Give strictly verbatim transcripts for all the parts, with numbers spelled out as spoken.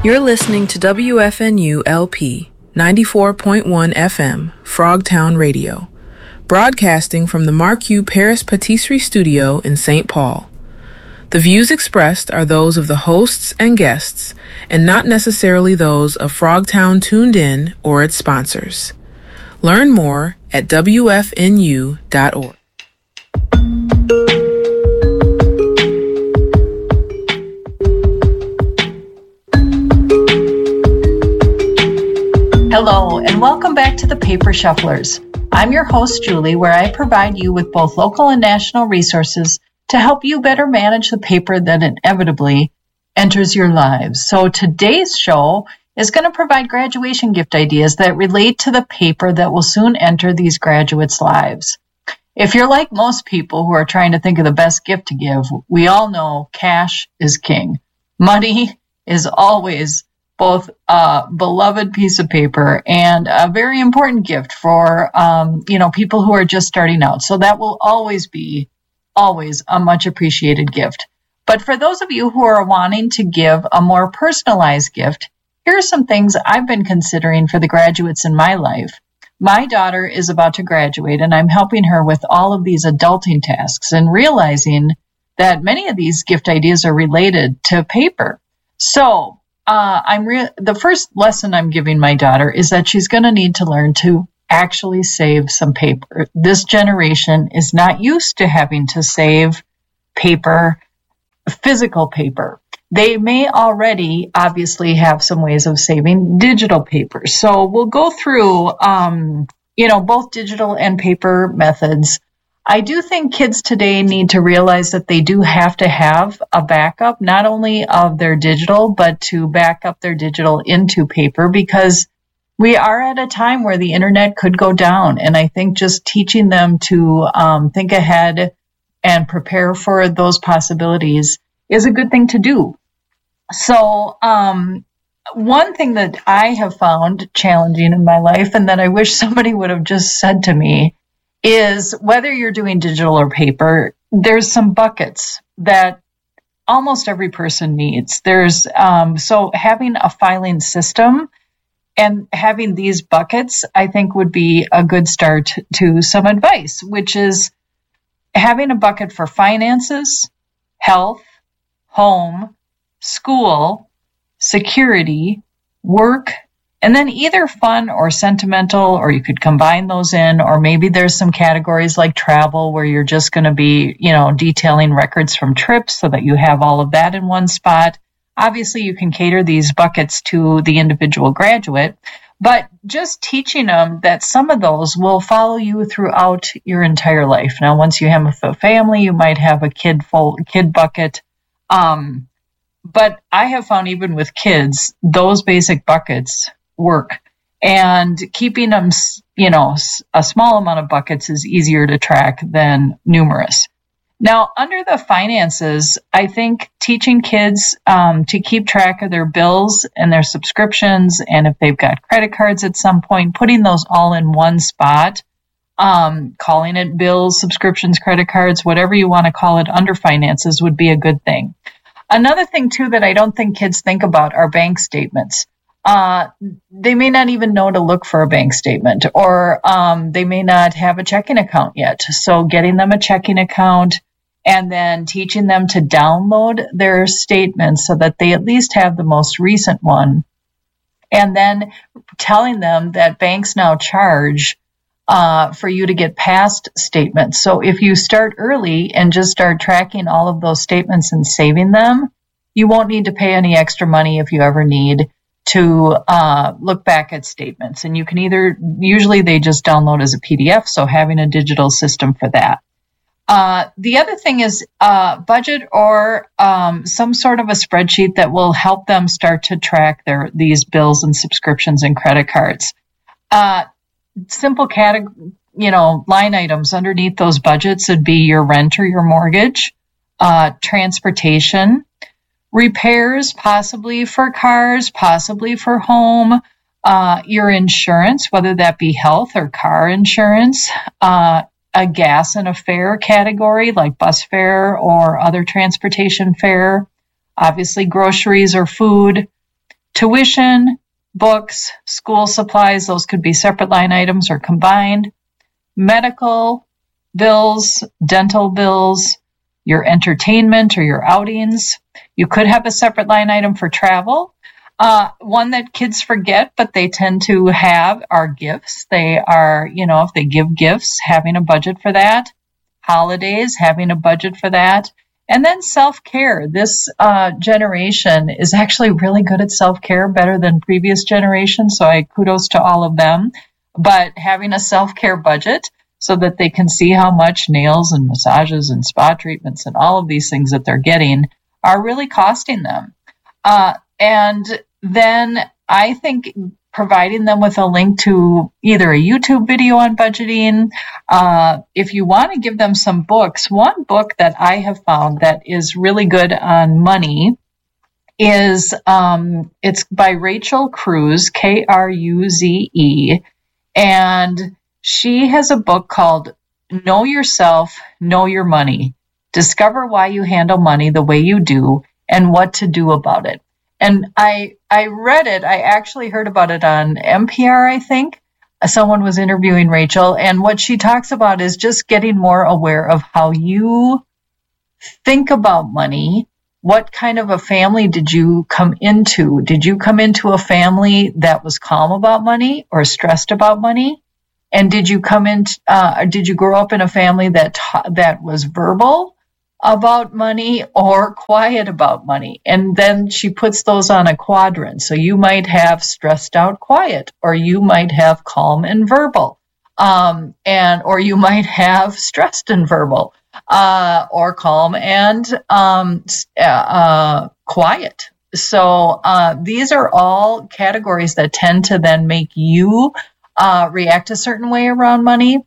You're listening to W F N U L P ninety-four point one F M, Frogtown Radio, broadcasting from the Marquis Paris Patisserie Studio in Saint Paul. The views expressed are those of the hosts and guests, and not necessarily those of Frogtown Tuned In or its sponsors. Learn more at W F N U dot org. Hello, and welcome back to the Paper Shufflers. I'm your host, Julie, where I provide you with both local and national resources to help you better manage the paper that inevitably enters your lives. So today's show is going to provide graduation gift ideas that relate to the paper that will soon enter these graduates' lives. If you're like most people who are trying to think of the best gift to give, we all know cash is king. Money is always both a beloved piece of paper and a very important gift for, um, you know, people who are just starting out. So that will always be, always a much appreciated gift. But for those of you who are wanting to give a more personalized gift, here are some things I've been considering for the graduates in my life. My daughter is about to graduate, and I'm helping her with all of these adulting tasks and realizing that many of these gift ideas are related to paper. So, Uh, I'm re- the first lesson I'm giving my daughter is that she's going to need to learn to actually save some paper. This generation is not used to having to save paper, physical paper. They may already obviously have some ways of saving digital paper. So we'll go through, um, you know, both digital and paper methods. I do think kids today need to realize that they do have to have a backup, not only of their digital, but to back up their digital into paper, because we are at a time where the internet could go down. And I think just teaching them to um, think ahead and prepare for those possibilities is a good thing to do. So um, one thing that I have found challenging in my life, and that I wish somebody would have just said to me, is whether you're doing digital or paper, there's some buckets that almost every person needs. There's um, so having a filing system and having these buckets, I think, would be a good start to some advice, which is having a bucket for finances, health, home, school, security, work, and then either fun or sentimental, or you could combine those in, or maybe there's some categories like travel where you're just going to be, you know, detailing records from trips so that you have all of that in one spot. Obviously, you can cater these buckets to the individual graduate, but just teaching them that some of those will follow you throughout your entire life. Now, once you have a family, you might have a kid full kid bucket. Um, but I have found even with kids, those basic buckets work, and keeping them, you know, a small amount of buckets is easier to track than numerous. Now, under the finances, I think teaching kids um, to keep track of their bills and their subscriptions, and if they've got credit cards at some point, putting those all in one spot, um, calling it bills, subscriptions, credit cards, whatever you want to call it under finances would be a good thing. Another thing, too, that I don't think kids think about are bank statements. Uh, they may not even know to look for a bank statement, or um, they may not have a checking account yet. So getting them a checking account and then teaching them to download their statements so that they at least have the most recent one. And then telling them that banks now charge uh, for you to get past statements. So if you start early and just start tracking all of those statements and saving them, you won't need to pay any extra money if you ever need to uh, look back at statements. And you can either, usually they just download as a P D F, so having a digital system for that. Uh, the other thing is uh, budget or um, some sort of a spreadsheet that will help them start to track their these bills and subscriptions and credit cards. Uh, simple category, you know, line items underneath those budgets would be your rent or your mortgage, uh, transportation, repairs, possibly for cars, possibly for home, uh, your insurance, whether that be health or car insurance, uh, a gas and a fare category like bus fare or other transportation fare, obviously groceries or food, tuition, books, school supplies, those could be separate line items or combined, medical bills, dental bills, your entertainment or your outings. You could have a separate line item for travel. Uh, one that kids forget, but they tend to have are gifts. They are, you know, if they give gifts, having a budget for that. Holidays, having a budget for that. And then self-care. This uh, generation is actually really good at self-care, better than previous generations. So I kudos to all of them. But having a self-care budget so that they can see how much nails and massages and spa treatments and all of these things that they're getting are really costing them. Uh, and then I think providing them with a link to either a YouTube video on budgeting. Uh, if you want to give them some books, one book that I have found that is really good on money is, um, it's by Rachel Cruz, K R U Z E. And she has a book called Know Yourself, Know Your Money. Discover why you handle money the way you do and what to do about it. And I I read it. I actually heard about it on N P R, I think. Someone was interviewing Rachel, and what she talks about is just getting more aware of how you think about money. What kind of a family did you come into? Did you come into a family that was calm about money or stressed about money? And did you come in? Uh, or did you grow up in a family that ta- that was verbal about money or quiet about money? And then she puts those on a quadrant. So you might have stressed out quiet, or you might have calm and verbal, um, and or you might have stressed and verbal, uh, or calm and um, uh, quiet. So uh, these are all categories that tend to then make you uh, react a certain way around money.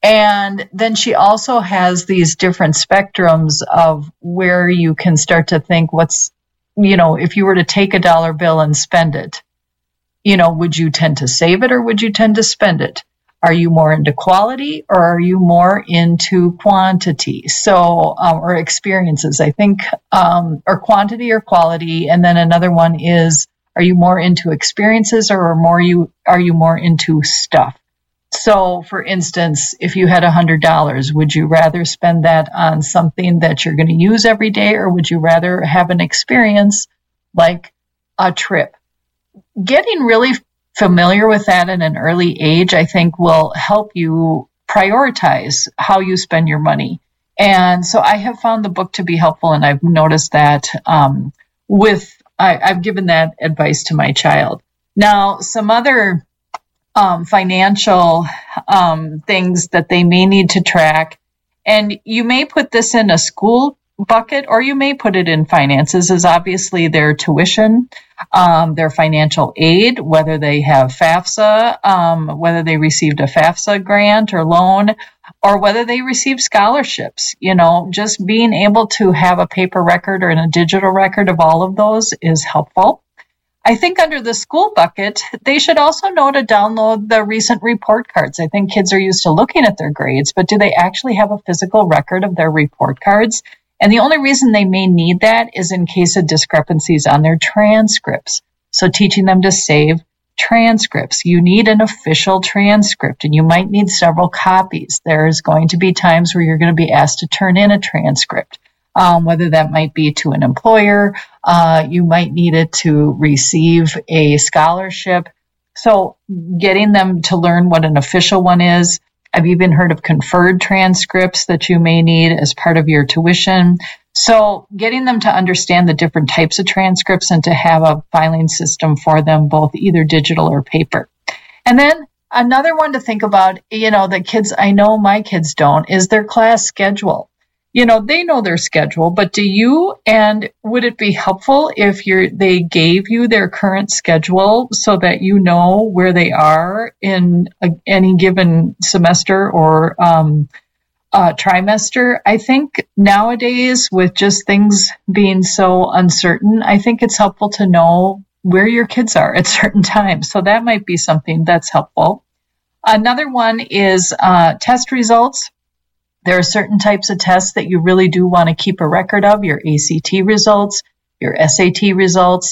And then she also has these different spectrums of where you can start to think what's, you know, if you were to take a dollar bill and spend it, you know, would you tend to save it or would you tend to spend it? Are you more into quality or are you more into quantity? So, um, or experiences, I think, um, or quantity or quality. And then another one is, are you more into experiences or are more you, are you more into stuff? So, for instance, if you had one hundred dollars, would you rather spend that on something that you're going to use every day, or would you rather have an experience like a trip? Getting really familiar with that at an early age, I think, will help you prioritize how you spend your money. And so I have found the book to be helpful, and I've noticed that um, with I, I've given that advice to my child. Now, some other Um, financial um, things that they may need to track. And you may put this in a school bucket or you may put it in finances, is obviously their tuition, um, their financial aid, whether they have FAFSA, um, whether they received a FAFSA grant or loan, or whether they received scholarships. You know, just being able to have a paper record or a digital record of all of those is helpful. I think under the school bucket, they should also know to download the recent report cards. I think kids are used to looking at their grades, but do they actually have a physical record of their report cards? And the only reason they may need that is in case of discrepancies on their transcripts. So teaching them to save transcripts. You need an official transcript, and you might need several copies. There's going to be times where you're going to be asked to turn in a transcript. Um, whether that might be to an employer, uh, you might need it to receive a scholarship. So getting them to learn what an official one is. I've even heard of conferred transcripts that you may need as part of your tuition. So getting them to understand the different types of transcripts and to have a filing system for them, both either digital or paper. And then another one to think about, you know, the kids, I know my kids don't, is their class schedule. You know, they know their schedule, but do you? And would it be helpful if you're, they gave you their current schedule so that you know where they are in a, any given semester or um, uh, trimester? I think nowadays, with just things being so uncertain, I think it's helpful to know where your kids are at certain times. So that might be something that's helpful. Another one is uh, test results. There are certain types of tests that you really do want to keep a record of, your A C T results, your S A T results.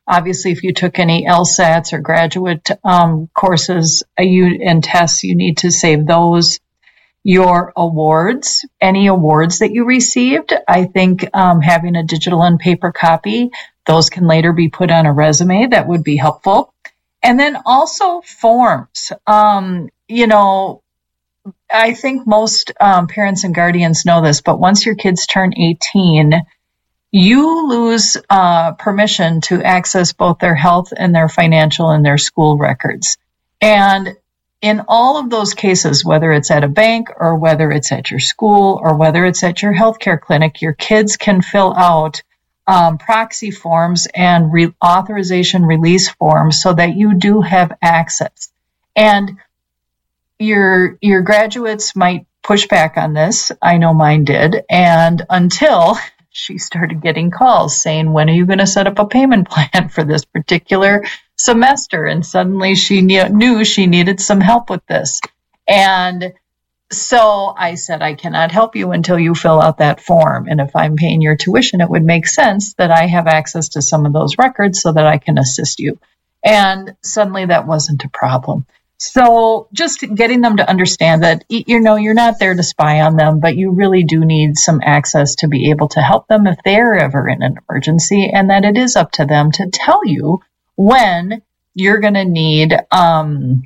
Obviously, if you took any LSATs or graduate um, courses uh, you, and tests, you need to save those. Your awards, any awards that you received, I think um, having a digital and paper copy, those can later be put on a resume. That would be helpful. And then also forms. Um, you know, I think most um, parents and guardians know this, but once your kids turn eighteen, you lose uh, permission to access both their health and their financial and their school records. And in all of those cases, whether it's at a bank or whether it's at your school or whether it's at your healthcare clinic, your kids can fill out um, proxy forms and re- authorization release forms so that you do have access. And your your graduates might push back on this. I know mine did. And until she started getting calls saying, when are you going to set up a payment plan for this particular semester? And suddenly she knew she needed some help with this. And so I said, I cannot help you until you fill out that form. And if I'm paying your tuition, it would make sense that I have access to some of those records so that I can assist you. And suddenly that wasn't a problem. So just getting them to understand that, you know, you're not there to spy on them, but you really do need some access to be able to help them if they're ever in an emergency, and that it is up to them to tell you when you're going to need um,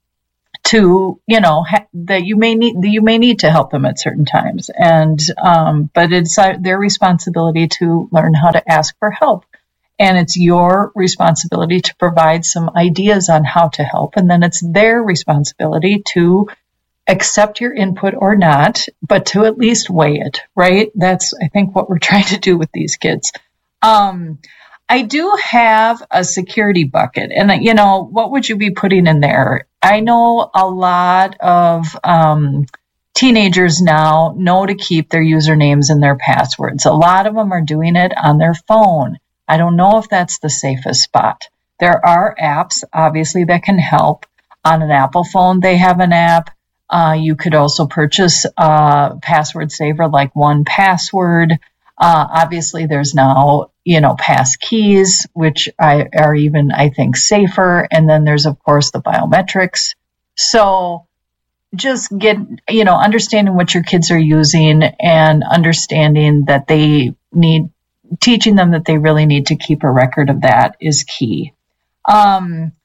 to, you know, ha- that you may need you may need to help them at certain times. And um, but it's uh, their responsibility to learn how to ask for help. And it's your responsibility to provide some ideas on how to help. And then it's their responsibility to accept your input or not, but to at least weigh it, right? That's, I think, what we're trying to do with these kids. Um, I do have a security bucket. And, you know, what would you be putting in there? I know a lot of um, teenagers now know to keep their usernames and their passwords. A lot of them are doing it on their phone. I don't know if that's the safest spot. There are apps, obviously, that can help. On an Apple phone, they have an app. Uh, you could also purchase a password saver like one Password. Uh, obviously, there's now, you know, pass keys, which I, are even, I think, safer. And then there's, of course, the biometrics. So just get, you know, understanding what your kids are using and understanding that they need teaching them that they really need to keep a record of that is key. Um,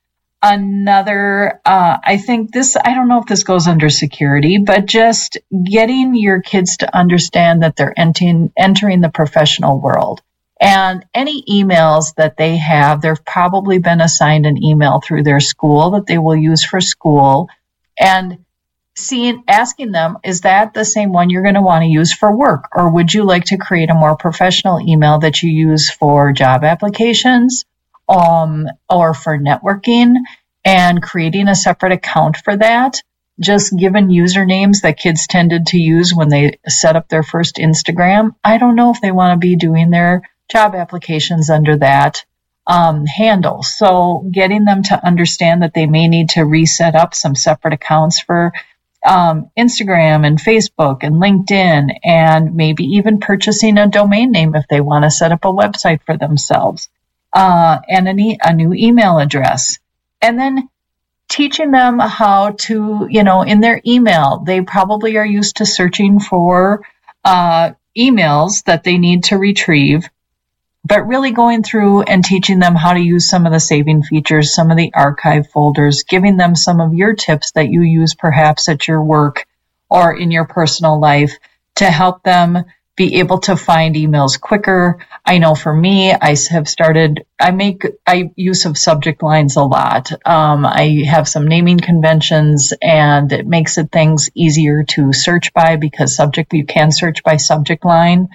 another, uh, I think this, I don't know if this goes under security, but just getting your kids to understand that they're entering, entering the professional world. And any emails that they have, they've probably been assigned an email through their school that they will use for school. And seeing, asking them, is that the same one you're going to want to use for work? Or would you like to create a more professional email that you use for job applications um, or for networking, and creating a separate account for that? Just given usernames that kids tended to use when they set up their first Instagram, I don't know if they want to be doing their job applications under that um, handle. So getting them to understand that they may need to reset up some separate accounts for Um, Instagram and Facebook and LinkedIn, and maybe even purchasing a domain name if they want to set up a website for themselves, uh, and an e- a new email address. And then teaching them how to, you know, in their email, they probably are used to searching for uh, emails that they need to retrieve, but really going through and teaching them how to use some of the saving features, some of the archive folders, giving them some of your tips that you use perhaps at your work or in your personal life to help them be able to find emails quicker. I know for me, I have started, I make I use of subject lines a lot. Um, I have some naming conventions, and it makes it things easier to search by, because subject, you can search by subject line.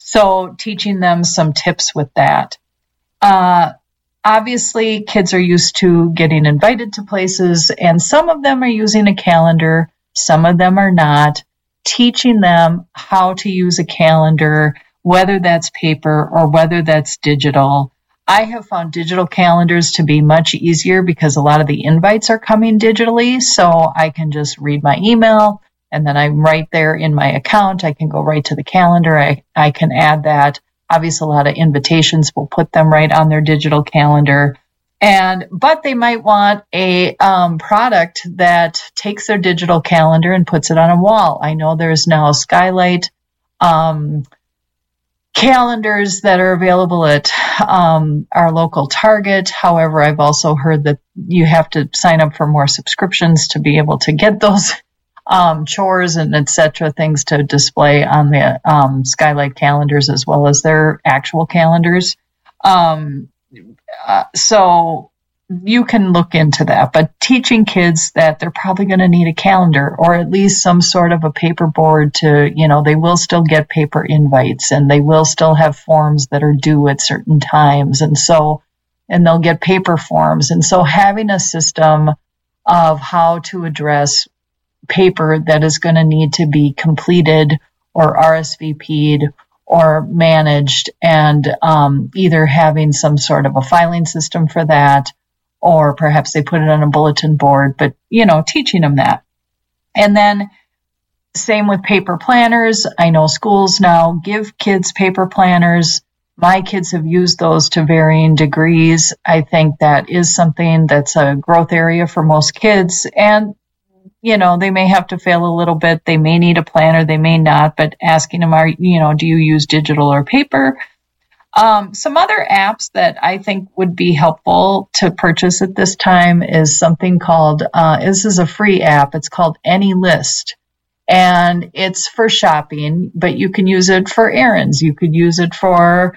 So teaching them some tips with that. Uh, obviously, kids are used to getting invited to places, and some of them are using a calendar, some of them are not. Teaching them how to use a calendar, whether that's paper or whether that's digital. I have found digital calendars to be much easier because a lot of the invites are coming digitally, so I can just read my email, and then I'm right there in my account. I can go right to the calendar. I, I can add that. obviously a lot of invitations. We'll put them right on their digital calendar. And, but they might want a um, product that takes their digital calendar and puts it on a wall. I know there's now Skylight um, calendars that are available at um, our local Target. However, I've also heard that you have to sign up for more subscriptions to be able to get those um, chores and et cetera things to display on the um, Skylight calendars as well as their actual calendars. Um, uh, so you can look into that, but teaching kids that they're probably going to need a calendar or at least some sort of a paper board to, you know, they will still get paper invites and they will still have forms that are due at certain times. And so, and they'll get paper forms. And so having a system of how to address paper that is going to need to be completed or R S V P'd or managed, and um, either having some sort of a filing system for that, or perhaps they put it on a bulletin board, but, you know, teaching them that. And then same with paper planners. I know schools now give kids paper planners. My kids have used those to varying degrees. I think that is something that's a growth area for most kids. And, you know, they may have to fail a little bit. They may need a planner. They may not. But asking them, are, you know, do you use digital or paper? Um, some other apps that I think would be helpful to purchase at this time is something called, uh, this is a free app. It's called AnyList. And it's for shopping, but you can use it for errands. You could use it for,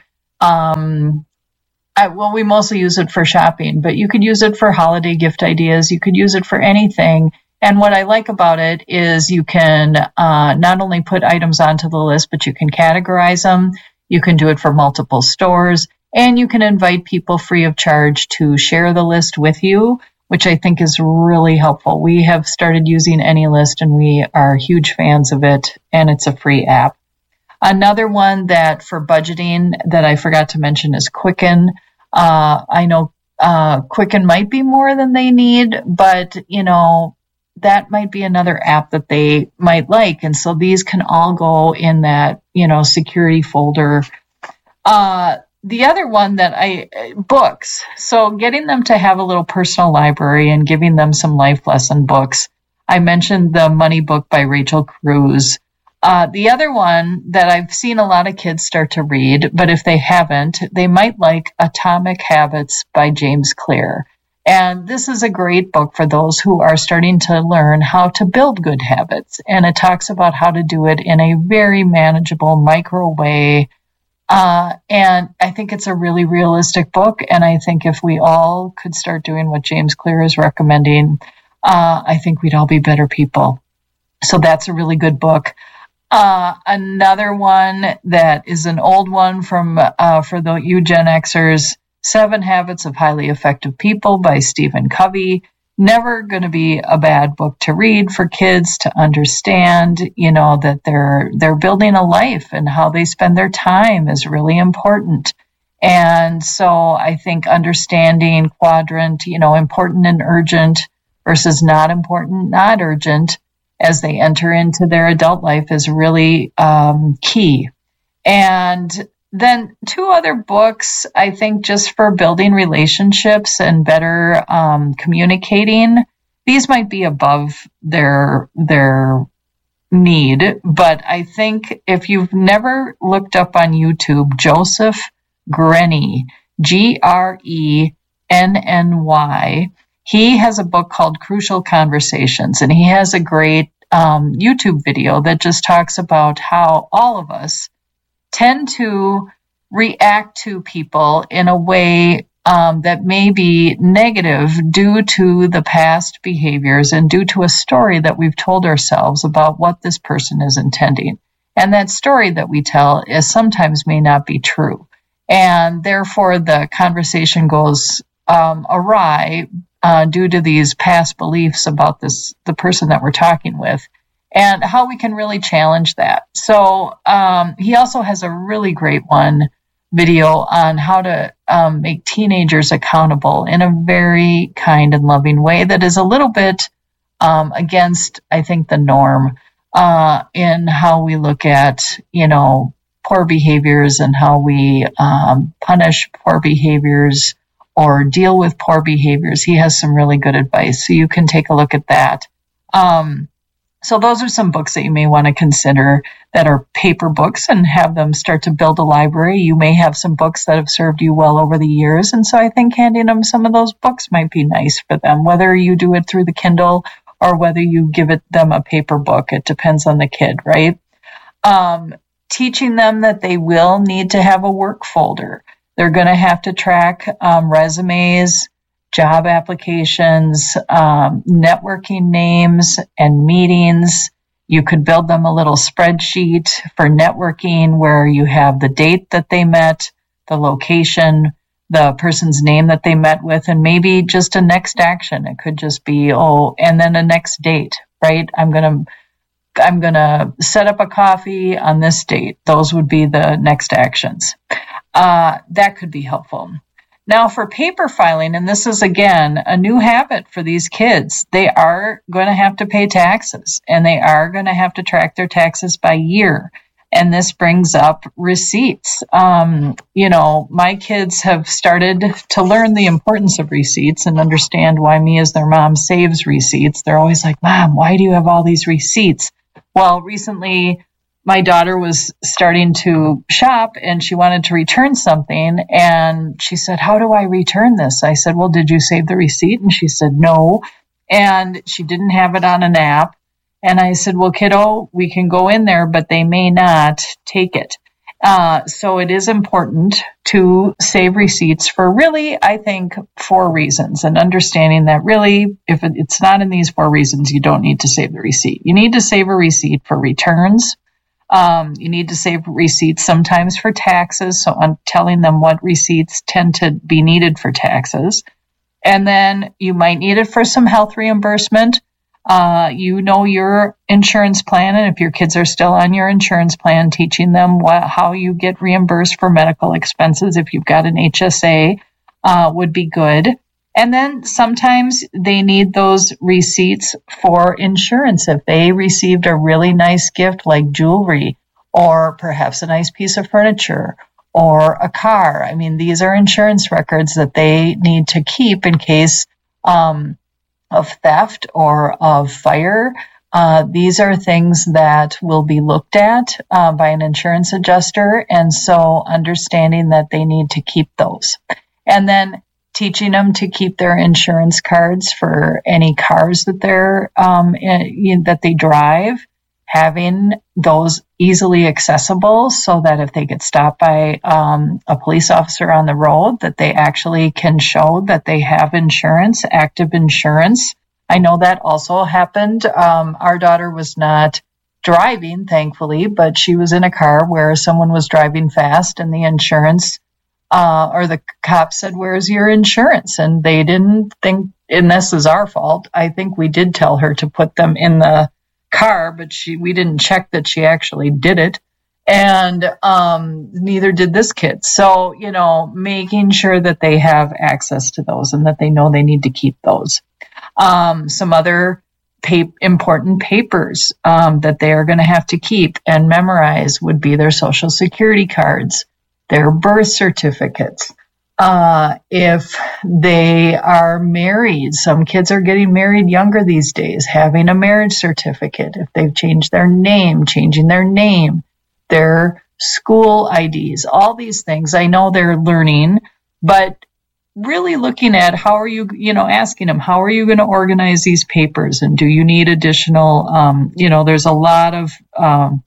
um, I, well, we mostly use it for shopping, but you could use it for holiday gift ideas. You could use it for anything. And what I like about it is you can uh, not only put items onto the list, but you can categorize them. You can do it for multiple stores, and you can invite people free of charge to share the list with you, which I think is really helpful. We have started using AnyList, and we are huge fans of it, and it's a free app. Another one that for budgeting that I forgot to mention is Quicken. Uh, I know uh, Quicken might be more than they need, but, you know, that might be another app that they might like. And so these can all go in that, you know, security folder. Uh, the other one that I, books. So getting them to have a little personal library and giving them some life lesson books. I mentioned the Money Book by Rachel Cruz. Uh, the other one that I've seen a lot of kids start to read, but if they haven't, they might like Atomic Habits by James Clear. And this is a great book for those who are starting to learn how to build good habits. And it talks about how to do it in a very manageable micro way. Uh, and I think it's a really realistic book. And I think if we all could start doing what James Clear is recommending, uh, I think we'd all be better people. So that's a really good book. Uh, another one that is an old one from uh, for the you Gen Xers, Seven Habits of Highly Effective People by Stephen Covey. Never going to be a bad book to read for kids to understand, you know, that they're they're building a life and how they spend their time is really important. And so I think understanding quadrant, you know, important and urgent versus not important, not urgent as they enter into their adult life is really um, key. And then two other books, I think, just for building relationships and better um, communicating. These might be above their their need, but I think if you've never looked up on YouTube, Joseph Grenny, G R E N N Y, he has a book called Crucial Conversations, and he has a great um, YouTube video that just talks about how all of us tend to react to people in a way um, that may be negative due to the past behaviors and due to a story that we've told ourselves about what this person is intending. And that story that we tell is sometimes may not be true. And therefore, the conversation goes um, awry uh, due to these past beliefs about this the person that we're talking with. And how we can really challenge that. So um, he also has a really great one video on how to um, make teenagers accountable in a very kind and loving way that is a little bit um, against, I think, the norm uh, in how we look at, you know, poor behaviors and how we um, punish poor behaviors or deal with poor behaviors. He has some really good advice, so you can take a look at that. Um, so those are some books that you may want to consider that are paper books and have them start to build a library. You may have some books that have served you well over the years, and so I think handing them some of those books might be nice for them, whether you do it through the Kindle or whether you give it them a paper book. It depends on the kid, right? Um, teaching them that they will need to have a work folder. They're going to have to track um, resumes, job applications, um, networking names, and meetings. You could build them a little spreadsheet for networking where you have the date that they met, the location, the person's name that they met with, and maybe just a next action. It could just be, oh, and then a next date, right? I'm going to I'm going to set up a coffee on this date. Those would be the next actions. Uh, that could be helpful. Now for paper filing, and this is again a new habit for these kids, they are going to have to pay taxes and they are going to have to track their taxes by year. And this brings up receipts. Um, you know, my kids have started to learn the importance of receipts and understand why me as their mom saves receipts. They're always like, Mom, why do you have all these receipts? Well, recently my daughter was starting to shop and she wanted to return something. And she said, how do I return this? I said, well, did you save the receipt? And she said, no. And she didn't have it on an app. And I said, well, kiddo, we can go in there, but they may not take it. Uh, so it is important to save receipts for really, I think, four reasons. And understanding that really, if it's not in these four reasons, you don't need to save the receipt. You need to save a receipt for returns. Um, you need to save receipts sometimes for taxes. So I'm telling them what receipts tend to be needed for taxes. And then you might need it for some health reimbursement. Uh, you know your insurance plan, and if your kids are still on your insurance plan, teaching them what, how you get reimbursed for medical expenses if you've got an H S A uh, would be good. And then sometimes they need those receipts for insurance. If they received a really nice gift like jewelry or perhaps a nice piece of furniture or a car, I mean, these are insurance records that they need to keep in case um, of theft or of fire. Uh, these are things that will be looked at uh, by an insurance adjuster. And so understanding that they need to keep those. And then teaching them to keep their insurance cards for any cars that they're um, in, that they drive, having those easily accessible so that if they get stopped by um, a police officer on the road, that they actually can show that they have insurance, active insurance. I know that also happened. Um, our daughter was not driving, thankfully, but she was in a car where someone was driving fast and the insurance uh, or the cop said, where's your insurance? And they didn't think, and this is our fault. I think we did tell her to put them in the car, but she we didn't check that she actually did it, and um neither did this kid. So, you know, making sure that they have access to those and that they know they need to keep those. Um some other pa- important papers um that they are going to have to keep and memorize would be their social security cards, their birth certificates. Uh, if they are married, some kids are getting married younger these days, having a marriage certificate. If they've changed their name, changing their name, their school I Ds, all these things. I know they're learning, but really looking at how are you, you know, asking them, how are you going to organize these papers? And do you need additional, um, you know, there's a lot of, um,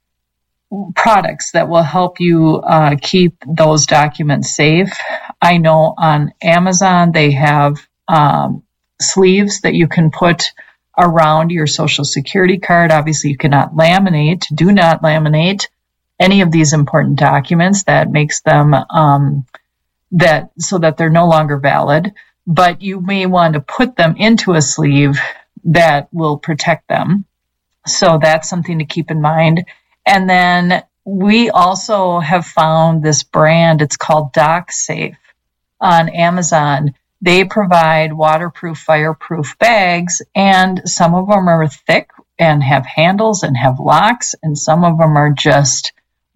products that will help you uh, keep those documents safe. I know on Amazon they have um, sleeves that you can put around your social security card. Obviously, you cannot laminate, do not laminate any of these important documents. That makes them um, that so that they're no longer valid. But you may want to put them into a sleeve that will protect them. So that's something to keep in mind. And then we also have found this brand, it's called DocSafe on Amazon. They provide waterproof, fireproof bags, and some of them are thick and have handles and have locks, and some of them are just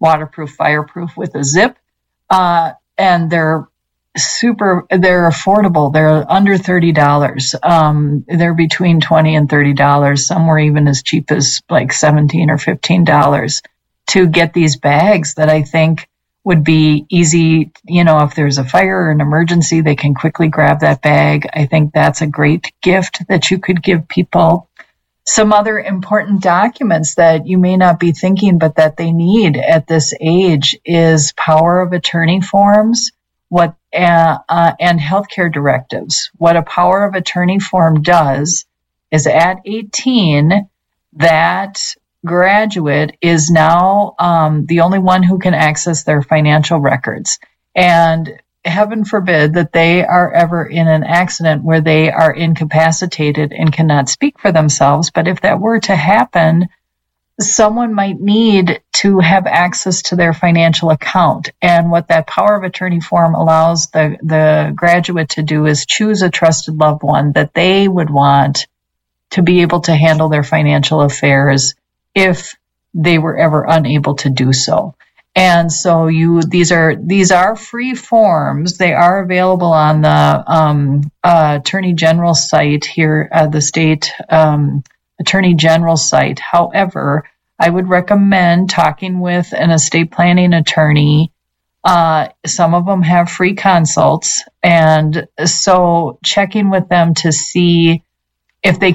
waterproof, fireproof with a zip. Uh, and they're super, they're affordable. They're under thirty dollars. Um, they're between twenty dollars and thirty dollars. Some were even as cheap as like seventeen dollars or fifteen dollars to get these bags that I think would be easy. You know, if there's a fire or an emergency, they can quickly grab that bag. I think that's a great gift that you could give people. Some other important documents that you may not be thinking, but that they need at this age is power of attorney forms, what uh, uh, and healthcare directives. What a power of attorney form does is at eighteen, that graduate is now um, the only one who can access their financial records. And heaven forbid that they are ever in an accident where they are incapacitated and cannot speak for themselves. But if that were to happen, someone might need to have access to their financial account. And what that power of attorney form allows the, the graduate to do is choose a trusted loved one that they would want to be able to handle their financial affairs if they were ever unable to do so. And so you, these are, these are free forms. They are available on the um, uh, Attorney General site here, uh, the state um, Attorney General site. However, I would recommend talking with an estate planning attorney. Uh, some of them have free consults. And so checking with them to see if they